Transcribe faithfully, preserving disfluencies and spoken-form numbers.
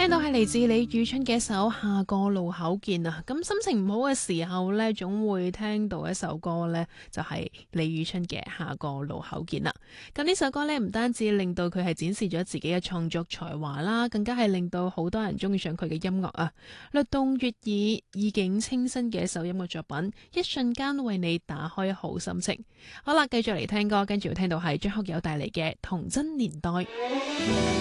聽到係嚟自李宇春嘅一首《下個路口見》啊，咁心情唔好嘅時候呢，總會聽到一首歌呢，就係李宇春嘅《下個路口見》啦。咁呢首歌呢，唔單止令到佢係展示咗自己嘅創作才華啦，更加係令到好多人中意上佢嘅音樂啊，律動悅耳、意境清新嘅一首音樂作品，一瞬間為你打開好心情。好啦，繼續嚟聽歌，跟住要聽到係張學友帶嚟嘅《童真年代》。